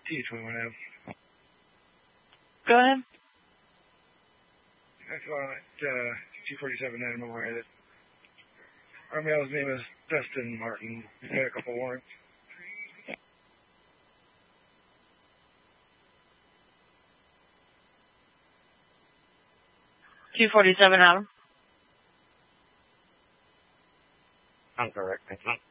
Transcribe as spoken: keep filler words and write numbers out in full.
T twenty-one M. Go ahead. I thought uh, two forty-seven Animal Headed. Our male's name is Dustin Martin. He's had a couple warrants. two forty-seven Adam. I'm correct, thank you.